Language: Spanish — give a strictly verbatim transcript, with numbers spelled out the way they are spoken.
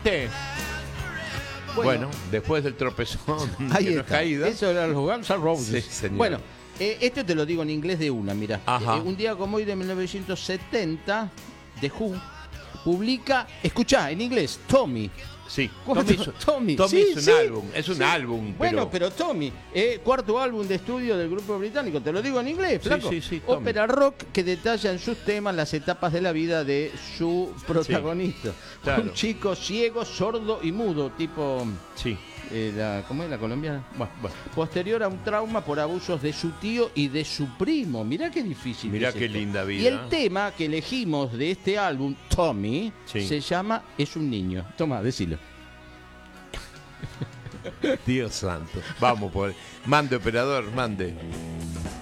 ¿Viste? Bueno, bueno, después del tropezón, ahí que no está. es caída. Eso eran los Guns N' Roses. Sí, señor. Bueno, eh, este te lo digo en inglés de una, mirá. Ajá. Eh, un día como hoy de mil novecientos setenta, The Who publica, escuchá, en inglés, Tommy. Sí, ¿Cuánto? Tommy, es- Tommy, Tommy sí, es un sí, álbum, es un sí. álbum. Bueno, pero Tommy, eh, cuarto álbum de estudio del grupo británico, te lo digo en inglés, Sí, flaco. sí, sí, Tommy. Ópera rock que detalla en sus temas las etapas de la vida de su protagonista. claro. Un chico ciego, sordo y mudo, tipo... Sí. Eh, la, ¿Cómo es la colombiana? Bueno, bueno. Posterior a un trauma por abusos de su tío y de su primo. Mirá qué difícil. Mirá es qué esto. linda vida. Y el tema que elegimos de este álbum, Tommy, Sí. se llama Es un niño. Toma, decilo. Dios santo. Vamos por. Mande, operador, mande.